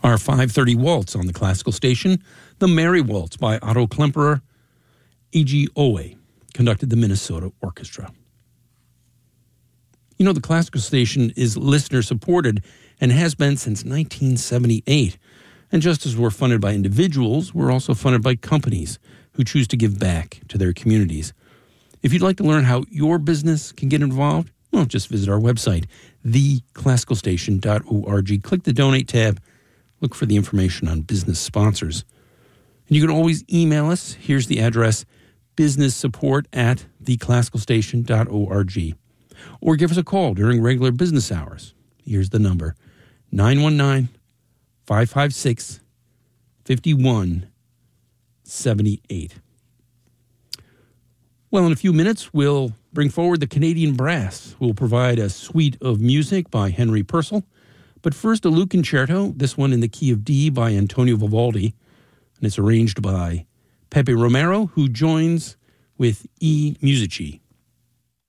Our 5:30 waltz on the classical station, the Merry Waltz by Otto Klemperer, A.G. Owe conducted the Minnesota Orchestra. You know, the classical station is listener-supported and has been since 1978. And just as we're funded by individuals, we're also funded by companies who choose to give back to their communities. If you'd like to learn how your business can get involved, well, just visit our website, theclassicalstation.org. Click the Donate tab. Look for the information on business sponsors. And you can always email us. Here's the address, businesssupport@theclassicalstation.org. Or give us a call during regular business hours. Here's the number, 919-556-5178. Well, in a few minutes, we'll bring forward the Canadian Brass, who will provide a suite of music by Henry Purcell. But first, a Luke concerto, this one in the key of D by Antonio Vivaldi, and it's arranged by Pepe Romero, who joins with E. Musici.